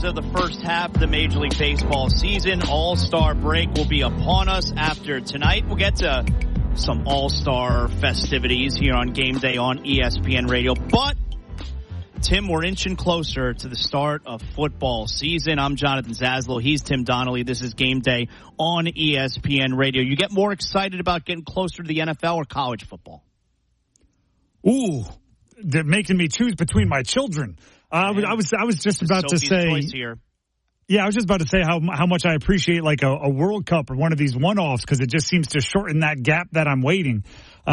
Of the first half of the Major League Baseball season. All-Star break will be upon us after tonight. We'll get to some All-Star festivities here on Game Day on ESPN Radio. But, Tim, we're inching closer to the start of football season. I'm Jonathan Zaslow. He's Tim Donnelly. This is Game Day on ESPN Radio. You get more excited about getting closer to the NFL or college football? Ooh, they're making me choose between my children. I was just about to say, yeah, I was just about to say how much I appreciate like a World Cup or one of these one-offs because it just seems to shorten that gap that I'm waiting.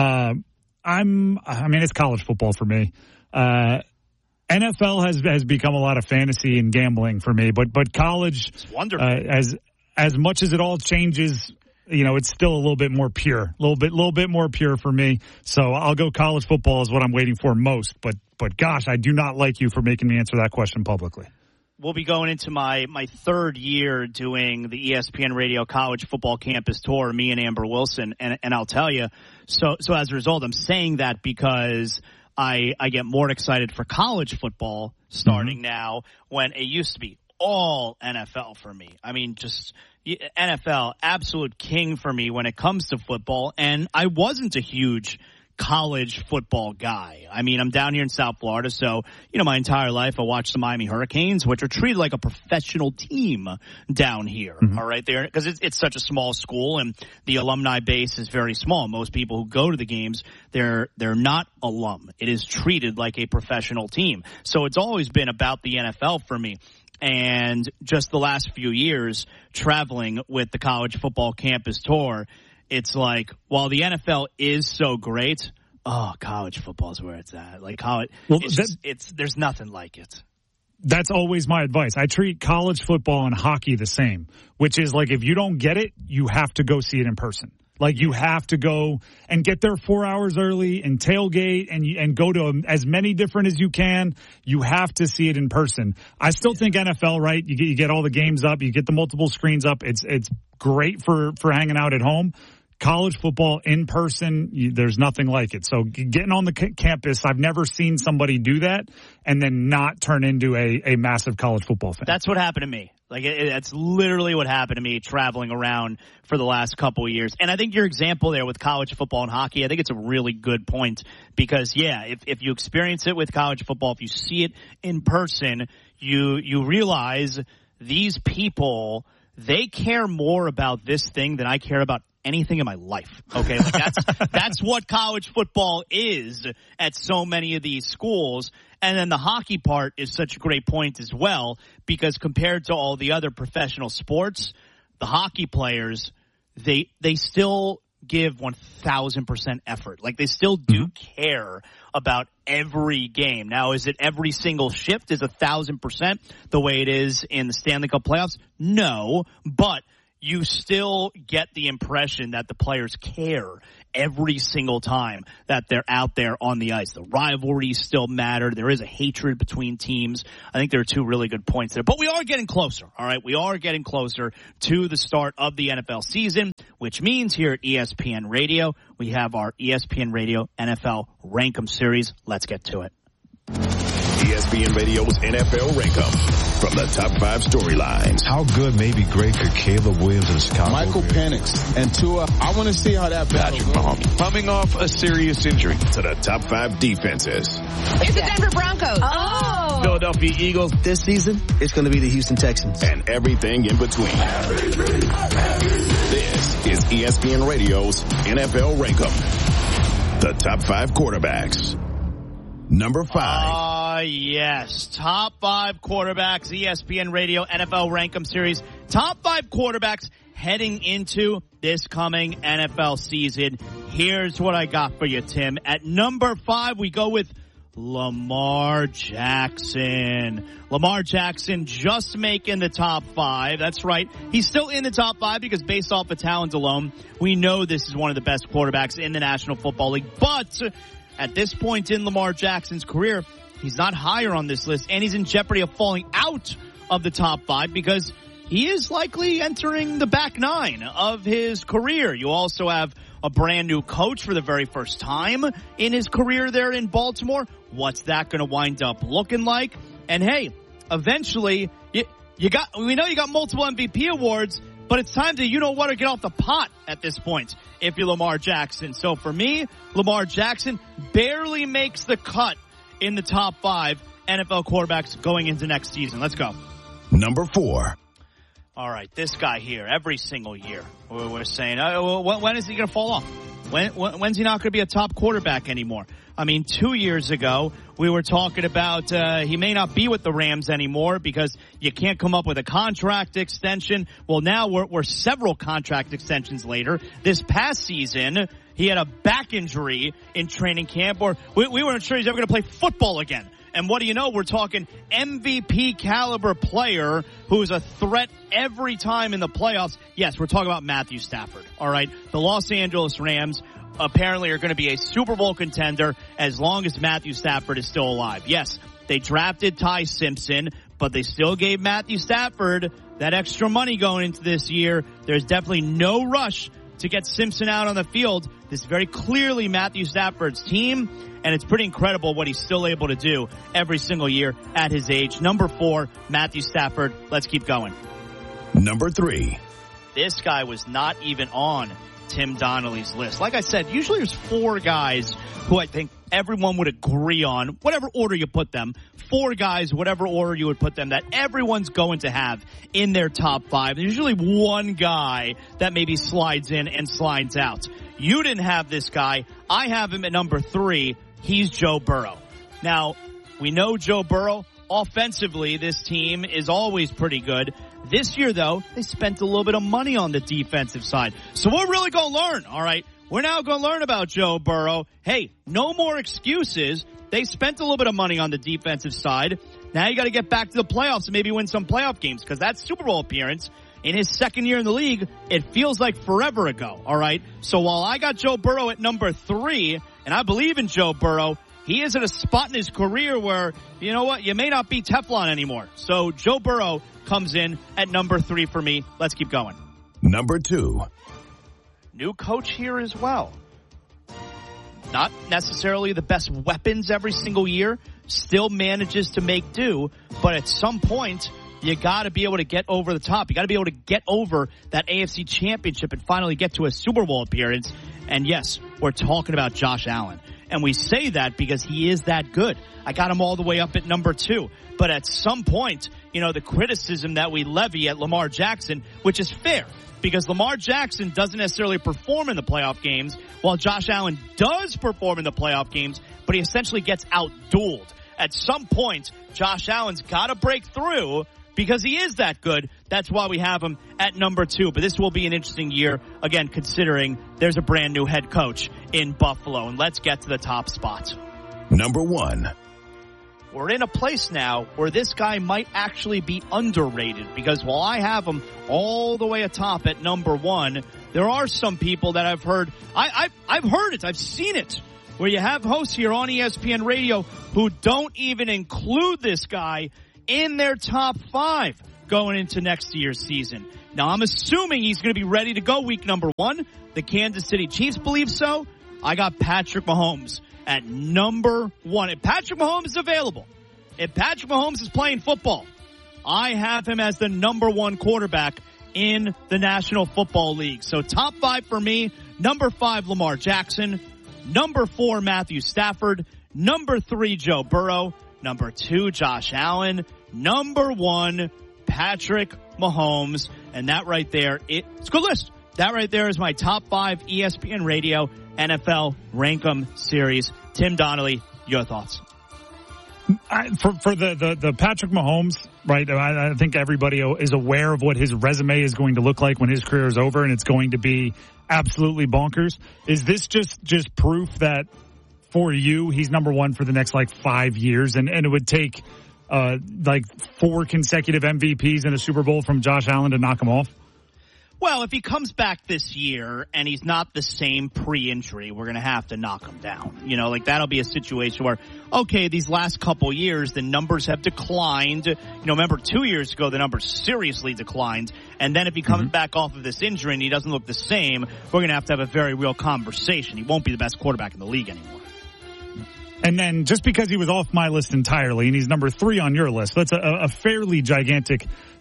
It's college football for me. NFL has become a lot of fantasy and gambling for me, but college, it's wonderful. As much as it all changes, you know, it's still a little bit more pure, little bit more pure for me. So I'll go college football is what I'm waiting for most. But gosh, I do not like you for making me answer that question publicly. We'll be going into my third year doing the ESPN Radio College Football Campus Tour, me and Amber Wilson, and I'll tell you, so as a result, I'm saying that because I get more excited for college football starting now when it used to be all NFL for me. I mean, just NFL, absolute king for me when it comes to football, and I wasn't a huge college football guy. I mean, I'm down here in South Florida, so, you know, my entire life I watched the Miami Hurricanes, which are treated like a professional team down here, all right, there, because it's such a small school and the alumni base is very small. Most people who go to the games, they're not alum. It is treated like a professional team. So it's always been about the NFL for me. And just the last few years traveling with the College Football Campus Tour, it's like, while the NFL is so great, college football is where it's at. Like college, there's nothing like it. That's always my advice. I treat college football and hockey the same, which is like if you don't get it, you have to go see it in person. Like you have to go and get there 4 hours early and tailgate and go to as many different as you can. You have to see it in person. I still think NFL, right? You get all the games up, you get the multiple screens up. It's great for hanging out at home. College football in person, there's nothing like it. So getting on the campus, I've never seen somebody do that and then not turn into a massive college football fan. That's what happened to me. Like, that's literally what happened to me traveling around for the last couple of years. And I think your example there with college football and hockey, I think it's a really good point because, yeah, if you experience it with college football, if you see it in person, you realize these people, they care more about this thing than I care about anything in my life. Okay, like that's what college football is at so many of these schools. And then the hockey part is such a great point as well, because compared to all the other professional sports, the hockey players, they still give 1,000% effort. Like they still do care about every game. Now, is it every single shift is 1,000% the way it is in the Stanley Cup playoffs? No, but you still get the impression that the players care every single time that they're out there on the ice. The rivalries still matter. There is a hatred between teams. I think there are two really good points there. But we are getting closer, all right? We are getting closer to the start of the NFL season, which means here at ESPN Radio, we have our ESPN Radio NFL Rankem series. Let's get to it. ESPN Radio's NFL Rankem from the top 5 storylines. How good, maybe great, could Caleb Williams and Chicago Michael Penix and Tua. I want to see how that Patrick Mahomes coming off a serious injury. To the top 5 defenses. It's the Denver Broncos. Oh. Philadelphia Eagles. This season, it's going to be the Houston Texans. And everything in between. This is ESPN Radio's NFL Rankem. The top 5 quarterbacks. Number 5. Yes. Top 5 quarterbacks, ESPN Radio NFL Rankem Series. Top 5 quarterbacks heading into this coming NFL season. Here's what I got for you, Tim. At number 5, we go with Lamar Jackson. Lamar Jackson just making the top 5. That's right. He's still in the top 5 because based off the talent alone, we know this is one of the best quarterbacks in the National Football League. But at this point in Lamar Jackson's career, he's not higher on this list, and he's in jeopardy of falling out of the top 5 because he is likely entering the back 9 of his career. You also have a brand new coach for the very first time in his career there in Baltimore. What's that going to wind up looking like? And hey, eventually, we know you got multiple MVP awards, but it's time to, or get off the pot at this point if you're Lamar Jackson. So for me, Lamar Jackson barely makes the cut in the top 5 NFL quarterbacks going into next season. Let's go. Number 4. All right, this guy here, every single year, we're saying, when is he going to fall off? When's he not going to be a top quarterback anymore? I mean, 2 years ago, we were talking about he may not be with the Rams anymore because you can't come up with a contract extension. Well, now we're several contract extensions later. This past season, he had a back injury in training camp, or we weren't sure he's ever going to play football again. And what do you know? We're talking MVP caliber player who's a threat every time in the playoffs. Yes, we're talking about Matthew Stafford. All right. The Los Angeles Rams apparently are going to be a Super Bowl contender as long as Matthew Stafford is still alive. Yes, they drafted Ty Simpson, but they still gave Matthew Stafford that extra money going into this year. There's definitely no rush to get Simpson out on the field. This is very clearly Matthew Stafford's team, and it's pretty incredible what he's still able to do every single year at his age. Number 4, Matthew Stafford. Let's keep going. Number 3. This guy was not even on Tim Donnelly's list. Like I said, usually there's 4 guys who I think everyone would agree on, whatever order you put them. 4 guys, whatever order you would put them, that everyone's going to have in their top 5. There's usually one guy that maybe slides in and slides out. You didn't have this guy. I have him at number 3. He's Joe Burrow. Now, we know Joe Burrow. Offensively, this team is always pretty good. This year, though, they spent a little bit of money on the defensive side. So we're really going to learn, all right? We're now going to learn about Joe Burrow. Hey, no more excuses. They spent a little bit of money on the defensive side. Now you got to get back to the playoffs and maybe win some playoff games, because that Super Bowl appearance in his second year in the league, it feels like forever ago, all right? So while I got Joe Burrow at number 3, and I believe in Joe Burrow, he is at a spot in his career where, you know what, you may not be Teflon anymore. So Joe Burrow comes in at number 3 for me. Let's keep going. Number 2. New coach here as well. Not necessarily the best weapons every single year. Still manages to make do. But at some point, you got to be able to get over the top. You got to be able to get over that AFC Championship and finally get to a Super Bowl appearance. And yes, we're talking about Josh Allen. And we say that because he is that good. I got him all the way up at number 2. But at some point, the criticism that we levy at Lamar Jackson, which is fair, because Lamar Jackson doesn't necessarily perform in the playoff games, while Josh Allen does perform in the playoff games, but he essentially gets out-dueled. At some point, Josh Allen's got to break through because he is that good. That's why we have him at number 2. But this will be an interesting year, again, considering there's a brand new head coach in Buffalo. And let's get to the top spots. Number 1. We're in a place now where this guy might actually be underrated, because while I have him all the way atop at number 1, there are some people that I've heard. I've heard it. I've seen it. Where you have hosts here on ESPN Radio who don't even include this guy in their top 5 going into next year's season. Now, I'm assuming he's going to be ready to go week number 1. The Kansas City Chiefs believe so. I got Patrick Mahomes at number 1. If Patrick Mahomes is available, if Patrick Mahomes is playing football, I have him as the number 1 quarterback in the National Football League. So top 5 for me. Number 5, Lamar Jackson. Number 4, Matthew Stafford. Number 3, Joe Burrow. Number 2, Josh Allen. Number 1, Patrick Mahomes. And that right there, it's a good list. That right there is my top 5 ESPN Radio NFL Rankum series. Tim Donnelly, your thoughts? For the Patrick Mahomes, right, I think everybody is aware of what his resume is going to look like when his career is over, and it's going to be absolutely bonkers. Is this just proof that for you, he's number 1 for the next 5 years, and it would take 4 consecutive MVPs in a Super Bowl from Josh Allen to knock him off? Well, if he comes back this year and he's not the same pre-injury, we're going to have to knock him down. That'll be a situation where, okay, these last couple years, the numbers have declined. Remember 2 years ago, the numbers seriously declined. And then if he comes back off of this injury and he doesn't look the same, we're going to have a very real conversation. He won't be the best quarterback in the league anymore. And then just because he was off my list entirely and he's number 3 on your list, that's a fairly gigantic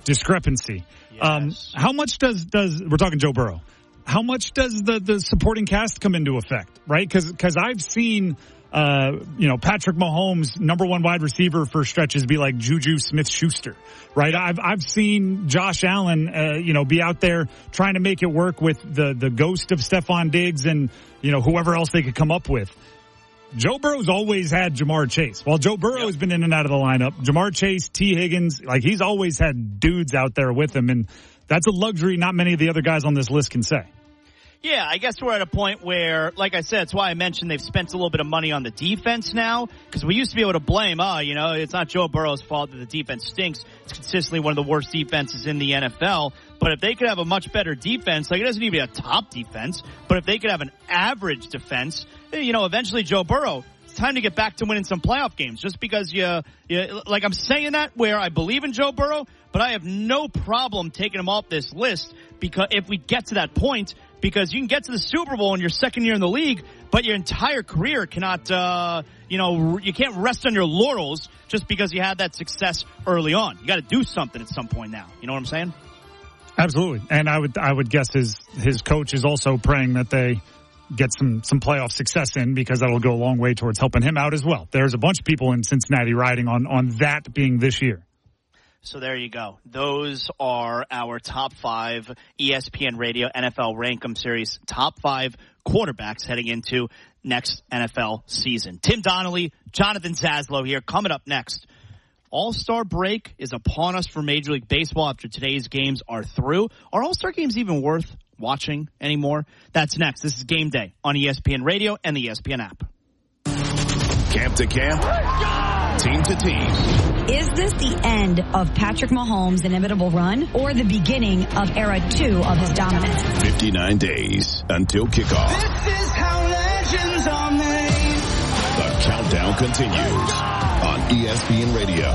discrepancy. Yes. How much does we're talking Joe Burrow? How much does the supporting cast come into effect, right? Because I've seen, Patrick Mahomes, number one wide receiver for stretches, be like Juju Smith-Schuster, right? I've seen Josh Allen, be out there trying to make it work with the ghost of Stephon Diggs and, whoever else they could come up with. Joe Burrow's always had Jamar Chase. While Joe Burrow has been in and out of the lineup, Jamar Chase, T. Higgins, he's always had dudes out there with him, and that's a luxury not many of the other guys on this list can say. Yeah, I guess we're at a point where, like I said, it's why I mentioned they've spent a little bit of money on the defense now, because we used to be able to blame, it's not Joe Burrow's fault that the defense stinks. It's consistently one of the worst defenses in the NFL. But if they could have a much better defense, it doesn't need to be a top defense, but if they could have an average defense, eventually Joe Burrow, it's time to get back to winning some playoff games. Just because I'm saying that where I believe in Joe Burrow, but I have no problem taking him off this list because if we get to that point, because you can get to the Super Bowl in your second year in the league, but your entire career cannot, you can't rest on your laurels just because you had that success early on. You got to do something at some point now. You know what I'm saying? Absolutely. And I would guess his coach is also praying that they get some playoff success in, because that'll go a long way towards helping him out as well. There's a bunch of people in Cincinnati riding on that being this year. So there you go. Those are our top 5 ESPN Radio NFL Rankem Series top 5 quarterbacks heading into next NFL season. Tim Donnelly, Jonathan Zaslow here. Coming up next, All-Star break is upon us for Major League Baseball after today's games are through. Are All-Star games even worth watching anymore? That's next. This is Game Day on ESPN Radio and the ESPN app. Camp to camp, team to team. Is this the end of Patrick Mahomes' inevitable run or the beginning of era 2 of his dominance? 59 days until kickoff. This is how legends are made. The countdown continues on ESPN Radio.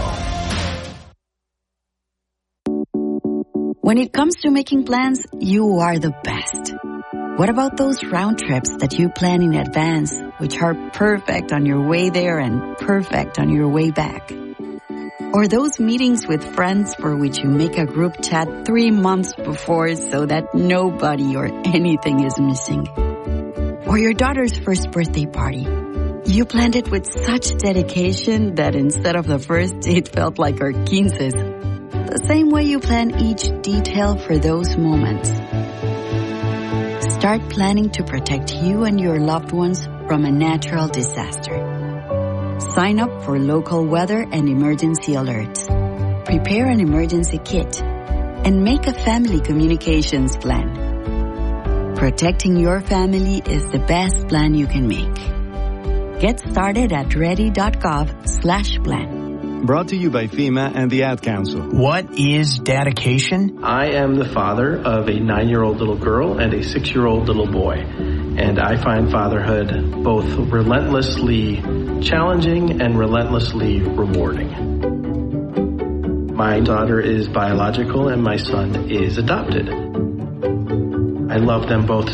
When it comes to making plans, you are the best. What about those round trips that you plan in advance, which are perfect on your way there and perfect on your way back? Or those meetings with friends for which you make a group chat 3 months before so that nobody or anything is missing? Or your daughter's first birthday party. You planned it with such dedication that instead of the first, it felt like our 15s. The same way you plan each detail for those moments. Start planning to protect you and your loved ones from a natural disaster. Sign up for local weather and emergency alerts. Prepare an emergency kit. And make a family communications plan. Protecting your family is the best plan you can make. Get started at ready.gov/plan. Brought to you by FEMA and the Ad Council. What is dedication? I am the father of a 9-year-old little girl and a 6-year-old little boy. And I find fatherhood both relentlessly challenging and relentlessly rewarding. My daughter is biological and my son is adopted. I love them both